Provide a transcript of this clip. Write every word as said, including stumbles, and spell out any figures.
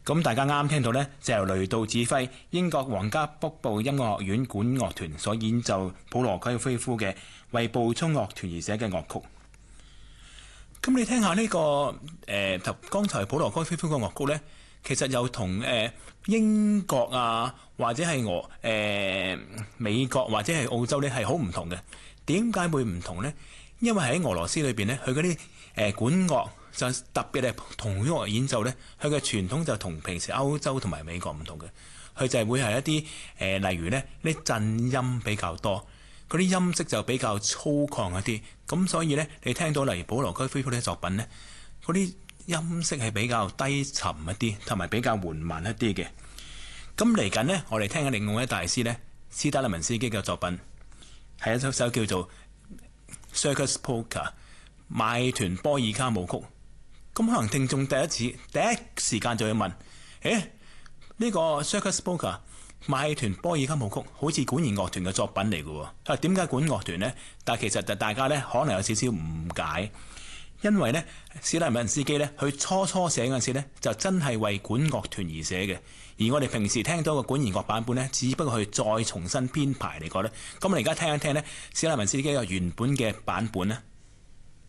咁大家啱聽到呢，就由雷道指揮英國皇家北部音樂學院管樂團所演奏普羅科菲夫嘅為步衝樂團而寫嘅樂曲。咁你聽下呢、這個誒，頭、呃、剛才普羅科菲夫嘅樂曲呢，其實又同誒、呃、英國啊，或者係俄誒美國或者係澳洲呢係好唔同嘅。點解會唔同呢？因為喺俄羅斯裏邊呢，佢嗰啲誒管樂就特別係同音樂演奏呢，佢嘅傳統就同平時歐洲同埋美國唔同嘅。佢就係會係一啲誒、呃，例如呢啲震音比較多。嗰啲音色就比較粗獷一啲，咁所以呢，你聽到例如保羅區菲夫啲作品呢，嗰啲音色係比較低沉一啲，同埋比較緩慢一啲嘅。咁嚟緊呢，我哋聽緊另外一位大師呢，斯特拉文斯基嘅作品，係一首首叫做 Circus Polka 馬團波爾卡舞曲。咁可能聽眾第一次第一時間就要問：誒呢個 Circus Polka馬團波爾卡舞曲好似管弦樂團嘅作品嚟嘅喎，啊點解管樂團呢？但係其實就大家呢可能有少少誤解，因為呢史特文斯基呢，佢初初寫嗰陣時呢就真係為管樂團而寫嘅，而我哋平時聽到嘅管弦樂版本呢，只不過佢再重新編排嚟過呢。咁我哋而家聽一聽呢史特文斯基嘅原本嘅版本呢。